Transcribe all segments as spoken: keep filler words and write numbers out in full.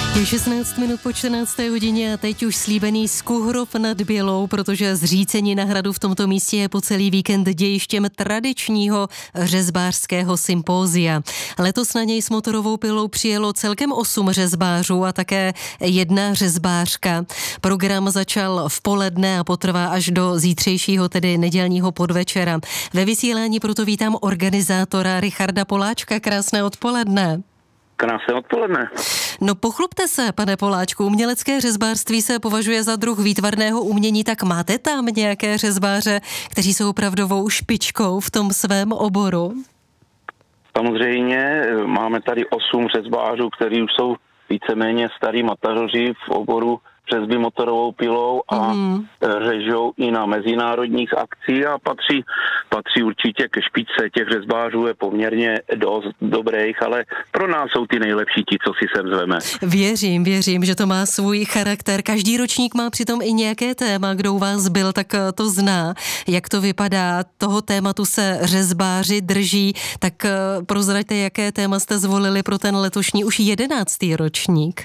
Je šestnáct minut po čtrnácté hodině a teď už slíbený Skuhrov nad Bělou, protože zřícenina hradu v tomto místě je po celý víkend dějištěm tradičního řezbářského sympózia. Letos na něj s motorovou pilou přijelo celkem osm řezbářů a také jedna řezbářka. Program začal v poledne a potrvá až do zítřejšího, tedy nedělního podvečera. Ve vysílání proto vítám organizátora Richarda Poláčka. Krásné odpoledne. Krásné odpoledne. No pochlubte se, pane Poláčku, umělecké řezbářství se považuje za druh výtvarného umění, tak máte tam nějaké řezbáře, kteří jsou opravdovou špičkou v tom svém oboru? Samozřejmě máme tady osm řezbářů, kteří už jsou víceméně starý matařoři v oboru řezby motorovou pilou a mm. řežou i na mezinárodních akcí a patří, patří určitě ke špičce. Těch řezbářů je poměrně dost dobrých, ale pro nás jsou ty nejlepší ti, co si sem zveme. Věřím, věřím, že to má svůj charakter. Každý ročník má přitom i nějaké téma. Kdo u vás byl, tak to zná. Jak to vypadá? Toho tématu se řezbáři drží. Tak prozraďte, jaké téma jste zvolili pro ten letošní už jedenáctý ročník.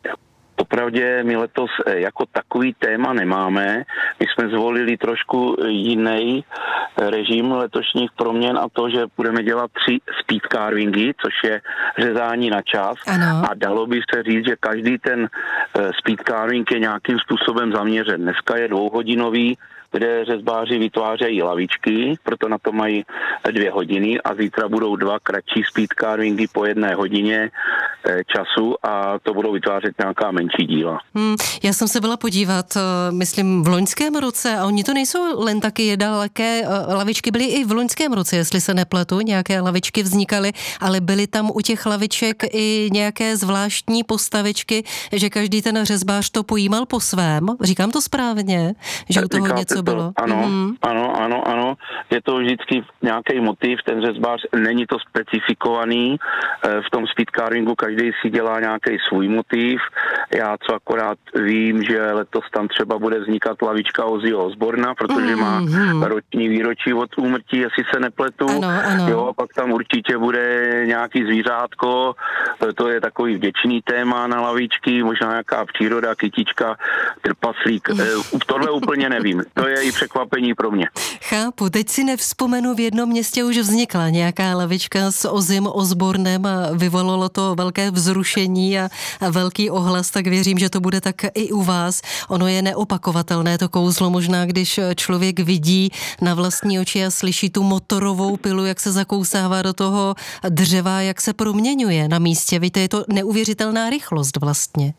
Opravdě my letos jako takový téma nemáme. My jsme zvolili trošku jiný režim letošních proměn a to, že budeme dělat tři speed carvingy, což je řezání na čas. Ano. A dalo by se říct, že každý ten speed carving je nějakým způsobem zaměřen. Dneska je dvouhodinový, kde řezbáři vytvářejí lavičky, proto na to mají dvě hodiny a zítra budou dva kratší speed carvingy po jedné hodině času a to budou vytvářet nějaká menší díla. Hmm, já jsem se byla podívat, myslím v loňském roce a oni to nejsou len taky jedalaké lavičky, byly i v loňském roce, jestli se nepletu, nějaké lavičky vznikaly, ale byly tam u těch laviček i nějaké zvláštní postavičky, že každý ten řezbář to pojímal po svém. Říkám to správně, že u toho něco bylo. Ano, mm. ano, ano, ano. Je to vždycky nějaký motiv, ten řezbář, není to specifikovaný. V tom speed carvingu každý si dělá nějaký svůj motiv. Já co akorát vím, že letos tam třeba bude vznikat lavička Ozzyho Osborna, protože mm, má mm. roční výročí od úmrtí, jestli se nepletu. Ano, ano. Jo, a pak tam určitě bude nějaký zvířátko, to je takový vděčný téma na lavičky, možná nějaká příroda, kytička, trpaslík. Tohle úplně nevím. To je i překvapení pro mě. Chápu, teď si nevzpomenu, v jednom městě už vznikla nějaká lavička s Ozzym Osbornem a vyvolalo to velké vzrušení a, a velký ohlas, tak věřím, že to bude tak i u vás. Ono je neopakovatelné to kouzlo, možná když člověk vidí na vlastní oči a slyší tu motorovou pilu, jak se zakousává do toho dřeva, jak se proměňuje na místě. Víte, je to neuvěřitelná rychlost vlastně.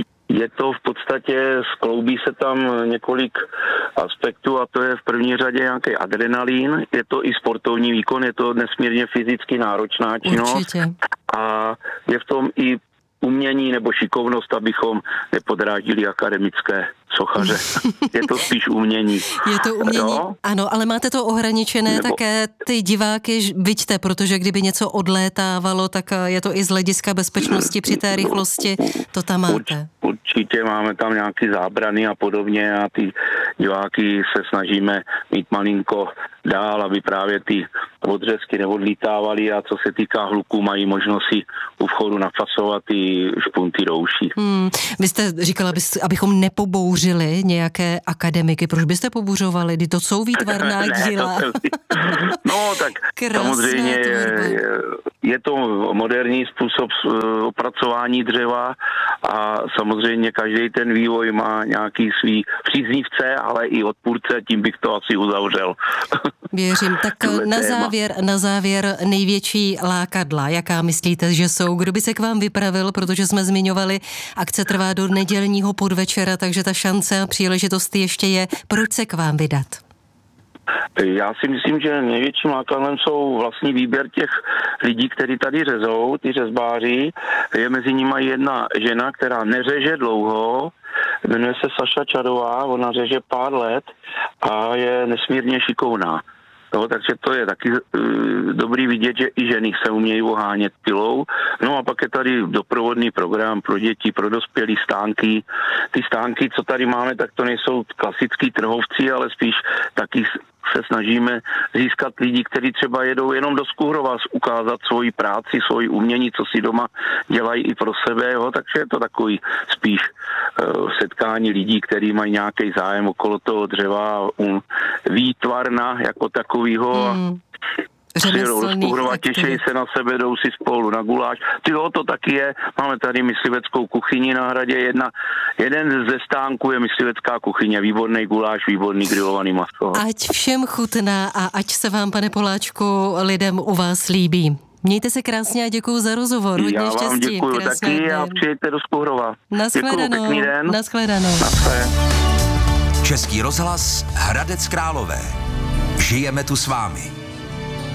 Je to v podstatě, skloubí se tam několik aspektů a to je v první řadě nějaký adrenalin, je to i sportovní výkon, je to nesmírně fyzicky náročná činnost. Určitě. A je v tom i umění nebo šikovnost, abychom nepodráždili akademické sochaře. Je to spíš umění. Je to umění, jo? Ano, ale máte to ohraničené nebo... také ty diváky, viďte, protože kdyby něco odlétávalo, tak je to i z hlediska bezpečnosti při té rychlosti, to tam máte. Urč, určitě máme tam nějaké zábrany a podobně a ty diváky se snažíme mít malinko dál, aby právě ty odřezky neodlítávaly a co se týká hluku, mají možnost si u vchodu nafasovat i špunty do uší. Hmm. Vy jste říkala, abychom nepobouřili nějaké akademiky. Proč byste pobouřovali? Kdy to jsou výtvarná díla. No tak Krásná samozřejmě je, je to moderní způsob opracování dřeva a samozřejmě každý ten vývoj má nějaký svý příznivce, ale i odpůrce, tím bych to asi uzavřel. Věřím. Tak na závěr, na závěr největší lákadla, jaká myslíte, že jsou? Kdo by se k vám vypravil, protože jsme zmiňovali, akce trvá do nedělního podvečera, takže ta šance a příležitost ještě je. Proč se k vám vydat? Já si myslím, že největším lákadlem jsou vlastní výběr těch lidí, kteří tady řezou, ty řezbáři. Je mezi nimi jedna žena, která neřeže dlouho, jmenuje se Saša Čadová, ona řeže pár let a je nesmírně šikovná. No, takže to je taky uh, dobrý vidět, že i ženy se umějí ohánět pilou. No a pak je tady doprovodný program pro děti, pro dospělí stánky. Ty stánky, co tady máme, tak to nejsou klasický trhovci, ale spíš taky se snažíme získat lidi, kteří třeba jedou jenom do Skuhrova ukázat svoji práci, svoji umění, co si doma dělají i pro sebe, jo, takže je to takový spíš uh, setkání lidí, kteří mají nějaký zájem okolo toho dřeva, um, výtvarna jako takovýho. Hmm. Přijedou do Skuhrova, těšejí se na sebe, jdou si spolu na guláš. Tyjo, to taky je. Máme tady mysliveckou kuchyni na hradě. Jedna, jeden ze stánků je myslivecká kuchyně. Výborný guláš, výborný grilovaný maso. Ať všem chutná a ať se vám, pane Poláčku, lidem u vás líbí. Mějte se krásně a děkuju za rozhovor. Hodně Já vám štěstí. děkuju taky den. A přijďte do Skuhrova. Naschledanou. Děkuju, pěkný den. Naschledanou. Naschle. Český rozhlas Hradec Králové. Žijeme tu s vámi.